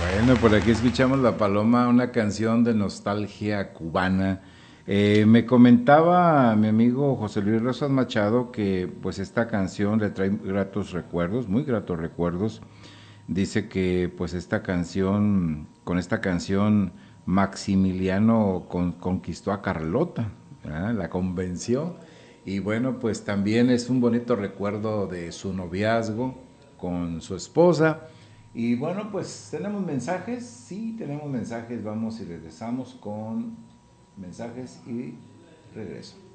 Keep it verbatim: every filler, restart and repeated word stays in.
Bueno, por aquí escuchamos La Paloma, una canción de nostalgia cubana. Eh, me comentaba mi amigo José Luis Rosas Machado que pues esta canción le trae gratos recuerdos, muy gratos recuerdos. Dice que pues esta canción, con esta canción Maximiliano con- conquistó a Carlota, ¿verdad? La convenció. Y bueno, pues también es un bonito recuerdo de su noviazgo con su esposa. Y bueno, pues tenemos mensajes, sí, tenemos mensajes, vamos y regresamos con mensajes y regreso.